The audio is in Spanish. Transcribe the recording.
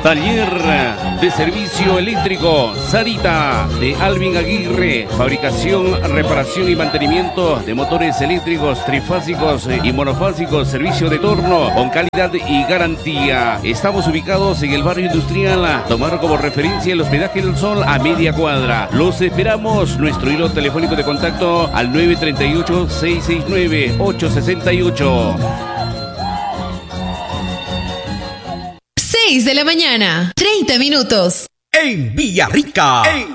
Taller de servicio eléctrico Sarita de Alvin Aguirre. Fabricación, reparación y mantenimiento de motores eléctricos trifásicos y monofásicos. Servicio de torno con calidad y garantía. Estamos ubicados en el barrio industrial. Tomar como referencia el hospedaje del Sol a media cuadra. Los esperamos. Nuestro hilo telefónico de contacto al 938-669-868. 6 de la mañana, 30 minutos. En Villarrica.